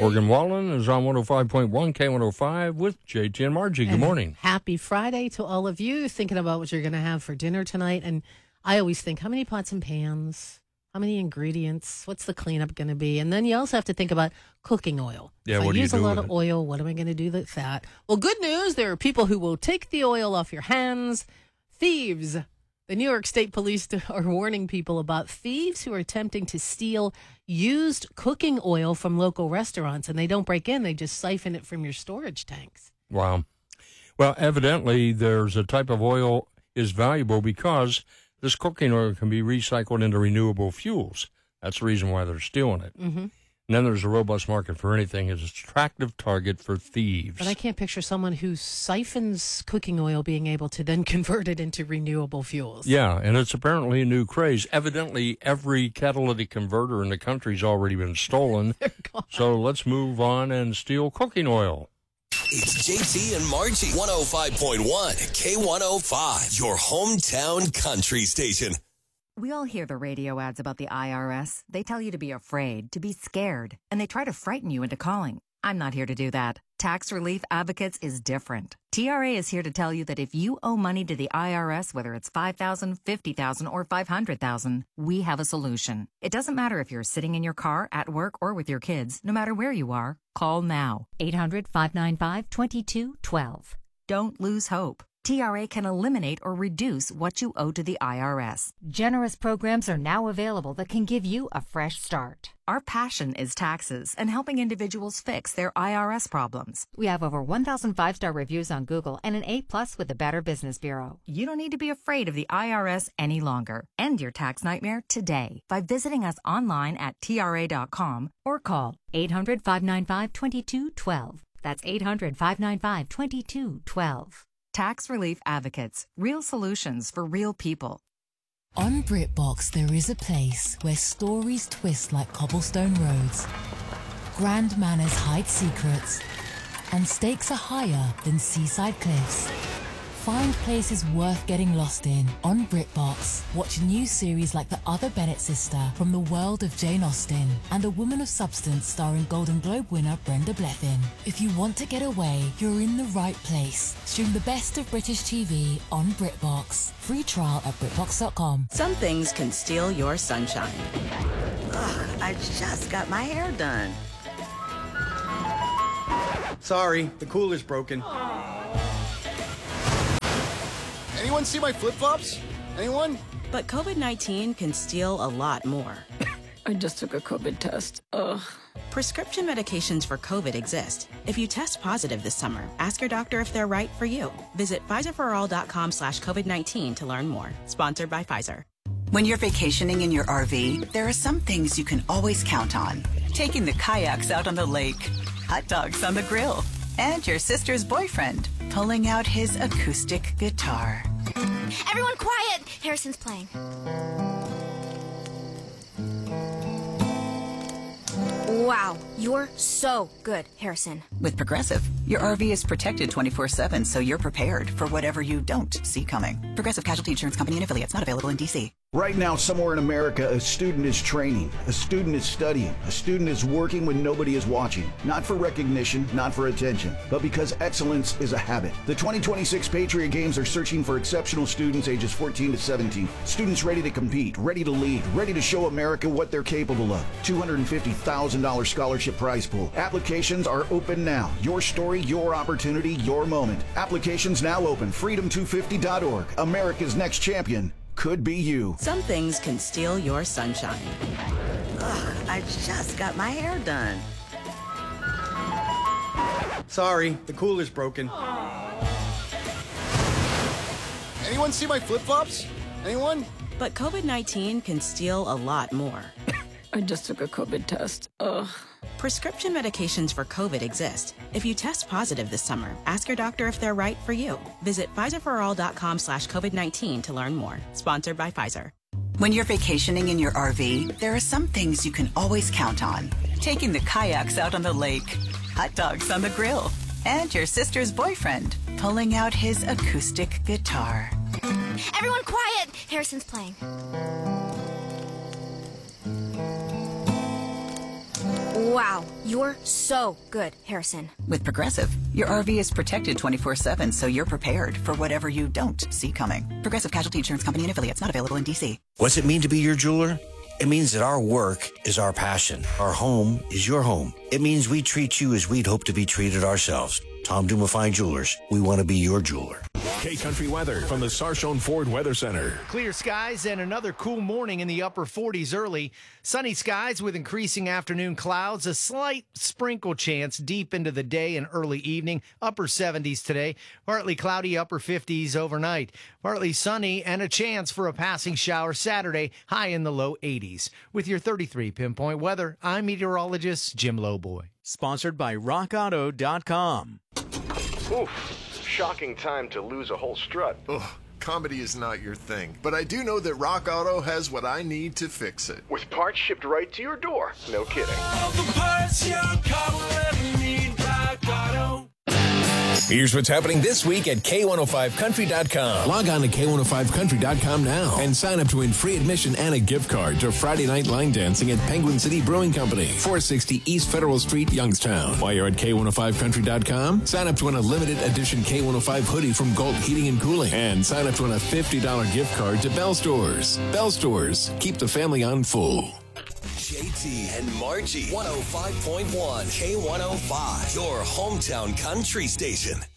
Morgan Wallen is on 105.1 K105 with JT and Margie. Good morning. Happy Friday to all of you. Thinking about what you're going to have for dinner tonight. And I always think, how many pots and pans? How many ingredients? What's the cleanup going to be? And then you also have to think about cooking oil. Yeah, if what I do you use do a lot with of it? oil, what am I going to do with that? Well, good news. There are people who will take the oil off your hands. Thieves. The New York State Police are warning people about thieves who are attempting to steal used cooking oil from local restaurants. And they don't break in. They just siphon it from your storage tanks. Wow. Well, evidently, there's a type of oil is valuable because this cooking oil can be recycled into renewable fuels. That's the reason why they're stealing it. Mm-hmm. And then there's a robust market for anything. It's an attractive target for thieves. But I can't picture someone who siphons cooking oil being able to then convert it into renewable fuels. Yeah, and it's apparently a new craze. Evidently, every catalytic converter in the country's already been stolen. So let's move on and steal cooking oil. It's JT and Margie, 105.1 K105, your hometown country station. We all hear the radio ads about the IRS. They tell you to be afraid, to be scared, and they try to frighten you into calling. I'm not here to do that. Tax Relief Advocates is different. TRA is here to tell you that if you owe money to the IRS, whether it's $5,000, $50,000, or $500,000, we have a solution. It doesn't matter if you're sitting in your car, at work, or with your kids. No matter where you are, call now. 800-595-2212. Don't lose hope. TRA can eliminate or reduce what you owe to the IRS. Generous programs are now available that can give you a fresh start. Our passion is taxes and helping individuals fix their IRS problems. We have over 1,000 5-star reviews on Google and an A+ with the Better Business Bureau. You don't need to be afraid of the IRS any longer. End your tax nightmare today by visiting us online at TRA.com or call 800-595-2212. That's 800-595-2212. Tax Relief Advocates. Real solutions for real people. On BritBox, there is a place where stories twist like cobblestone roads, grand manners hide secrets, and stakes are higher than seaside cliffs. Find places worth getting lost in on BritBox. Watch new series like The Other Bennett Sister from the world of Jane Austen and A Woman of Substance starring Golden Globe winner Brenda Blethyn. If you want to get away, you're in the right place. Stream the best of British TV on BritBox. Free trial at BritBox.com. Some things can steal your sunshine. Ugh, I just got my hair done. Sorry, the cooler's broken. Anyone see my flip-flops? Anyone? But COVID-19 can steal a lot more. I just took a COVID test. Ugh. Prescription medications for COVID exist. If you test positive this summer, ask your doctor if they're right for you. Visit PfizerForAll.com/COVID-19 to learn more. Sponsored by Pfizer. When you're vacationing in your RV, there are some things you can always count on. Taking the kayaks out on the lake, hot dogs on the grill, and your sister's boyfriend pulling out his acoustic guitar. Everyone quiet! Harrison's playing. Wow, you're so good, Harrison. With Progressive, your RV is protected 24/7, so you're prepared for whatever you don't see coming. Progressive Casualty Insurance Company and affiliates, not available in D.C. Right now, somewhere in America, a student is training, a student is studying, a student is working when nobody is watching. Not for recognition, not for attention, but because excellence is a habit. The 2026 Patriot Games are searching for exceptional students ages 14 to 17. Students ready to compete, ready to lead, ready to show America what they're capable of. $250,000 scholarship prize pool. Applications are open now. Your story, your opportunity, your moment. Applications now open. Freedom250.org. America's next champion could be you. Some things can steal your sunshine. Ugh, I just got my hair done. Sorry, the cooler's broken. Anyone see my flip-flops? Anyone? But COVID-19 can steal a lot more. I just took a COVID test. Ugh. Prescription medications for COVID exist. If you test positive this summer, ask your doctor if they're right for you. Visit PfizerForAll.com/COVID-19 to learn more. Sponsored by Pfizer. When you're vacationing in your RV, there are some things you can always count on. Taking the kayaks out on the lake, hot dogs on the grill, and your sister's boyfriend pulling out his acoustic guitar. Everyone quiet! Harrison's playing. Wow, you're so good, Harrison. With Progressive, your RV is protected 24/7, so you're prepared for whatever you don't see coming. Progressive Casualty Insurance Company and affiliates, not available in D.C. What's it mean to be your jeweler? It means that our work is our passion. Our home is your home. It means we treat you as we'd hope to be treated ourselves. Tom Duma Fine Jewelers. We want to be your jeweler. K-Country weather from the Sarchone Ford Weather Center. Clear skies and another cool morning in the upper 40s early. Sunny skies with increasing afternoon clouds. A slight sprinkle chance deep into the day and early evening. Upper 70s today. Partly cloudy, upper 50s overnight. Partly sunny and a chance for a passing shower Saturday. High in the low 80s. With your 33 pinpoint weather, I'm meteorologist Jim Lowboy. Sponsored by RockAuto.com. Oof. Shocking time to lose a whole strut. Ugh, comedy is not your thing, but I do know that Rock Auto has what I need to fix it. With parts shipped right to your door. No kidding. All the parts your car will ever need, Rock Auto. Here's what's happening this week at K105Country.com. Log on to K105Country.com now and sign up to win free admission and a gift card to Friday night line dancing at Penguin City Brewing Company, 460 East Federal Street, Youngstown. While you're at K105Country.com, sign up to win a limited edition K105 hoodie from Galt Heating and Cooling and sign up to win a $50 gift card to Bell Stores. Bell Stores, keep the family on full. JT and Margie, 105.1 K105, your hometown country station.